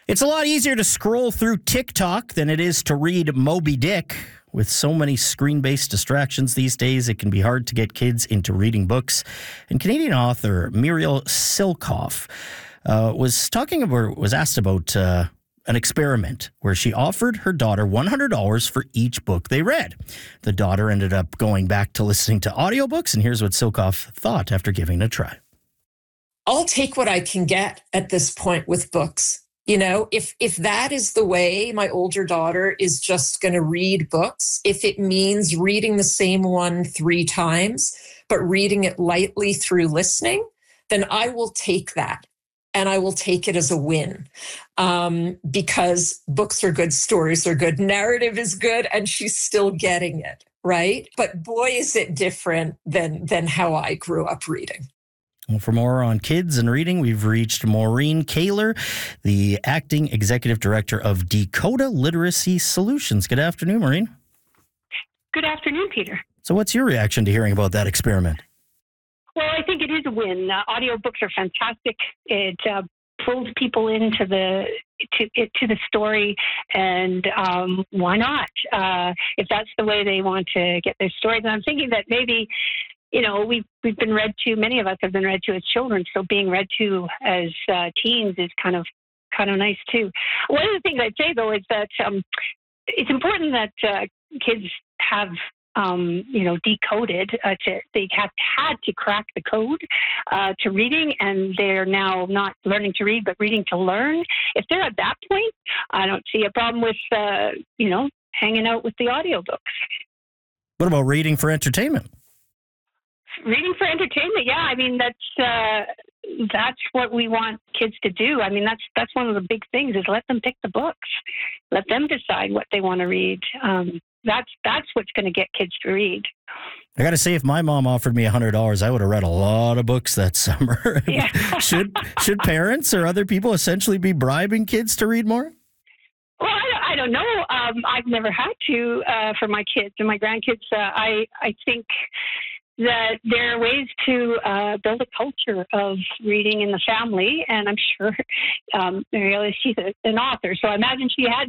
It's a lot easier to scroll through TikTok than it is to read Moby Dick. With so many screen-based distractions these days, it can be hard to get kids into reading books. And Canadian author Muriel Silcoff was asked about an experiment where she offered her daughter $100 for each book they read. The daughter ended up going back to listening to audiobooks, and here's what Silcoff thought after giving it a try. I'll take what I can get at this point with books. You know, if that is the way my older daughter is just going to read books, if it means reading the same one 3 times, but reading it lightly through listening, then I will take that. And I will take it as a win because books are good, stories are good, narrative is good, and she's still getting it, right? But boy, is it different than how I grew up reading. Well, for more on kids and reading, we've reached Maureen Kaler, the acting executive director of Dakota Literacy Solutions. Good afternoon, Maureen. Good afternoon, Peter. So what's your reaction to hearing about that experiment? Well, I think it is a win. Audiobooks are fantastic. It pulls people into the story, and why not? If that's the way they want to get their stories. And I'm thinking that maybe, you know, we've been read to. Many of us have been read to as children, so being read to as teens is kind of nice too. One of the things I'd say though is that it's important that kids have decoded. They have had to crack the code to reading, and they're now not learning to read, but reading to learn. If they're at that point, I don't see a problem with, hanging out with the audiobooks. What about reading for entertainment? Reading for entertainment, yeah. I mean, that's what we want kids to do. I mean, that's one of the big things is let them pick the books. Let them decide what they want to read. That's what's going to get kids to read. I got to say, if my mom offered me $100, I would have read a lot of books that summer. Yeah. Should parents or other people essentially be bribing kids to read more? Well, I don't know. I've never had to for my kids and my grandkids. I think that there are ways to build a culture of reading in the family. And I'm sure Muriel, she's an author, so I imagine she had